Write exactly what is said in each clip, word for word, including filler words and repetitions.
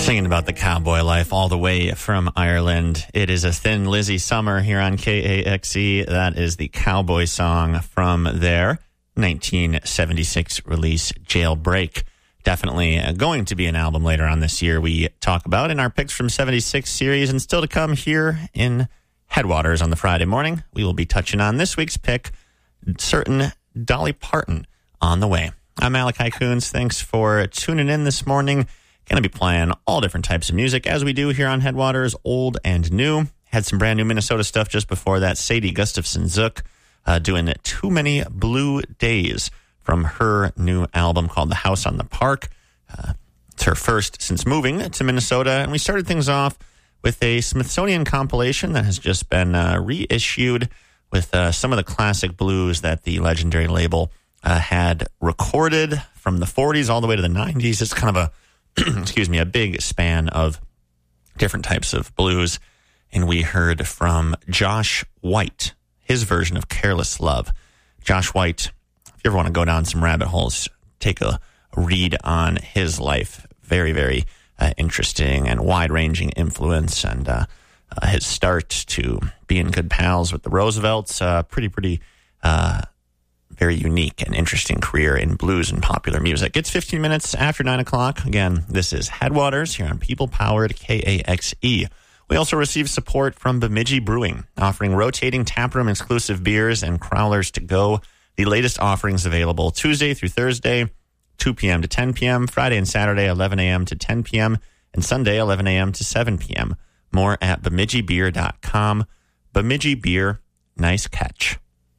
Singing about the cowboy life all the way from Ireland. It is a Thin Lizzy summer here on K A X E. That is the cowboy song from their nineteen seventy-six release, Jailbreak. Definitely going to be an album later on this year we talk about in our Picks from seventy-six series. And still to come here in Headwaters on the Friday morning, we will be touching on this week's pick, certain Dolly Parton, on the way. I'm Malachi Coons. Thanks for tuning in this morning. Going to be playing all different types of music, as we do here on Headwaters, old and new. Had some brand new Minnesota stuff just before that. Sadie Gustafson-Zook uh, doing Too Many Blue Days from her new album called The House on the Park. Uh, it's her first since moving to Minnesota. And we started things off with a Smithsonian compilation that has just been uh, reissued with uh, some of the classic blues that the legendary label uh, had recorded from the forties all the way to the nineties. It's kind of a excuse me, a big span of different types of blues. And we heard from Josh White, his version of Careless Love. Josh White, if you ever want to go down some rabbit holes, take a read on his life. Very, very uh, interesting and wide-ranging influence. And uh, uh, his start to being good pals with the Roosevelts, uh, pretty, pretty... Uh, very unique and interesting career in blues and popular music. It's fifteen minutes after nine o'clock. Again, this is Headwaters here on People-Powered K A X E. We also receive support from Bemidji Brewing, offering rotating taproom exclusive beers and crowlers to go. The latest offerings available Tuesday through Thursday, two p.m. to ten p.m., Friday and Saturday, eleven a.m. to ten p.m., and Sunday, eleven a.m. to seven p.m. More at bemidji beer dot com. Bemidji Beer, nice catch.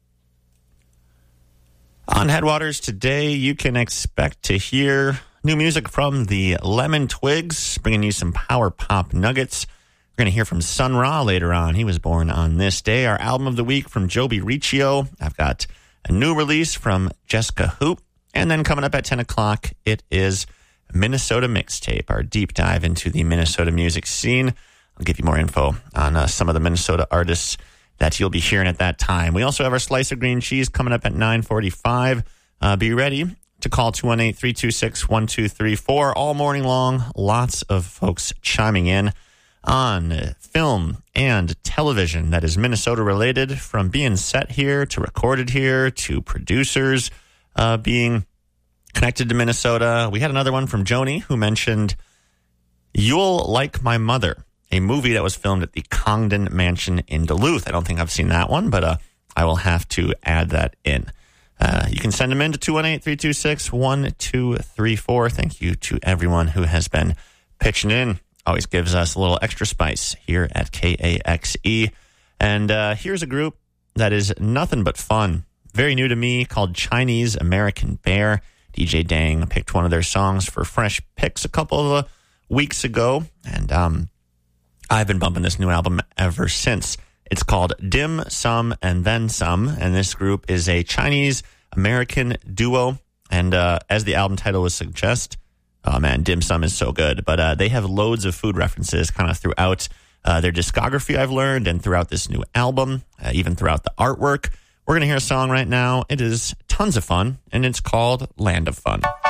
On Headwaters today, you can expect to hear new music from the Lemon Twigs, bringing you some power pop nuggets. We're going to hear from Sun Ra later on. He was born on this day. Our album of the week from Joby Riccio. I've got a new release from Jessica Hoop. And then coming up at ten o'clock, it is Minnesota Mixtape, our deep dive into the Minnesota music scene. I'll give you more info on uh, some of the Minnesota artists that you'll be hearing at that time. We also have our Slice of Green Cheese coming up at nine forty-five. Uh, be ready to call two one eight, three two six, one two three four all morning long. Lots of folks chiming in on film and television that is Minnesota related, from being set here to recorded here to producers uh, being connected to Minnesota. We had another one from Joni who mentioned You'll Like My Mother, a movie that was filmed at the Congdon Mansion in Duluth. I don't think I've seen that one, but uh, I will have to add that in. Uh, you can send them in to two one eight, three two six, one two three four. Thank you to everyone who has been pitching in. Always gives us a little extra spice here at K A X E. And uh, here's a group that is nothing but fun. Very new to me, called Chinese American Bear. D J Dang picked one of their songs for Fresh Picks a couple of uh, weeks ago. And, um, I've been bumping this new album ever since. It's called Dim Sum and Then Some, and this group is a Chinese-American duo. And uh, as the album title would suggest, oh man, Dim Sum is so good. But uh, they have loads of food references kind of throughout uh, their discography, I've learned, and throughout this new album, uh, even throughout the artwork. We're going to hear a song right now. It is tons of fun, and it's called Land of Fun.